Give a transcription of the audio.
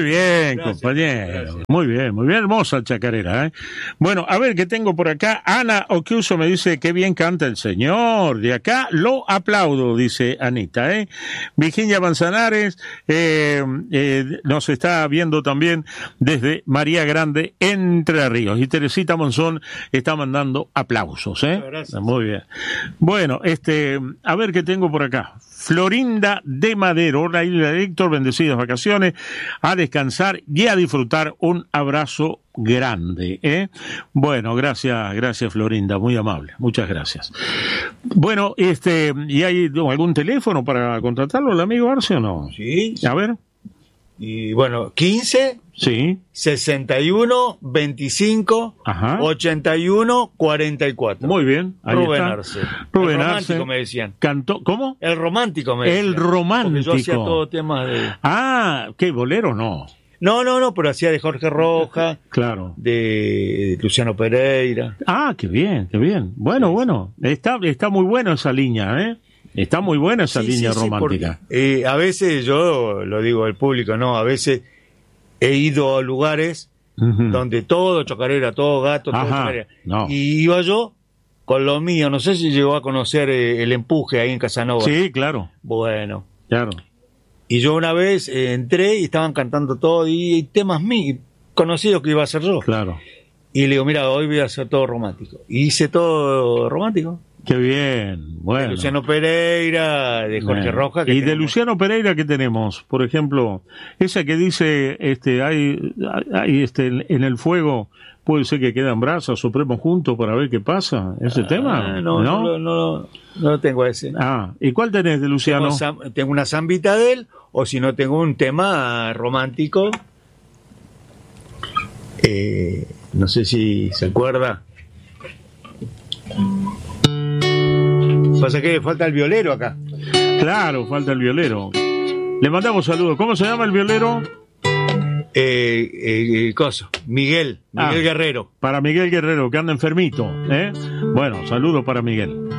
bien, Gracias, compañero. gracias. Muy bien, hermosa chacarera, ¿eh? Bueno, a ver, ¿qué tengo por acá? Ana Oquiuso me dice, qué bien canta el señor. De acá lo aplaudo, dice Anita, ¿eh? Virginia Manzanares nos está viendo también desde María Grande, Entre Ríos. Y Teresita Monzón está mandando aplausos, ¿eh? Muchas gracias. Muy bien. Bueno, a ver qué tengo por acá. Florinda de Madero, la isla de Héctor, bendecidas vacaciones, a descansar y a disfrutar. Un abrazo grande, ¿eh? Bueno, gracias Florinda, muy amable, muchas gracias. Bueno, ¿y hay algún teléfono para contratarlo el amigo Arce o no? Sí. A ver. Y bueno, 15 Sí. 61 25 Ajá. 81 44. Muy bien. Ahí Rubén está. Arce. Rubén El Arce. romántico me decían. Cantó, ¿cómo? El romántico me decían. El romántico. Porque yo hacía todo temas de... Ah, ¿qué bolero? No. No, pero hacía de Jorge Roja, Claro. de Luciano Pereira. Ah, qué bien, qué bien. Bueno, está muy buena esa línea, ¿eh? Está muy buena esa línea romántica. Porque, a veces, yo lo digo al público, ¿no? A veces he ido a lugares donde todo chacarera, todo gato, todo Ajá, chacarera. no. Y iba yo con lo mío. No sé si llegó a conocer el Empuje ahí en Casanova. Sí, claro, Bueno. claro. Y yo una vez entré y estaban cantando todo y temas míos, conocidos que iba a hacer yo. Claro. Y le digo, mira, hoy voy a hacer todo romántico. Y hice todo romántico. Qué bien, bueno. De Luciano Pereira, de Jorge Roja. Y de Luciano Pereira, ¿qué tenemos? Por ejemplo, esa que dice, hay en el fuego, puede ser que quedan brasas, sopremos juntos para ver qué pasa. ¿Ese tema? No lo tengo ese. Ah, ¿y cuál tenés de Luciano? Tengo una zambita de él, o si no, tengo un tema romántico. No sé si se acuerda. Pasa que falta el violero acá. Claro, falta el violero. Le mandamos saludos. ¿Cómo se llama el violero? Miguel Guerrero. Para Miguel Guerrero, que anda enfermito, ¿eh? Bueno, saludos para Miguel.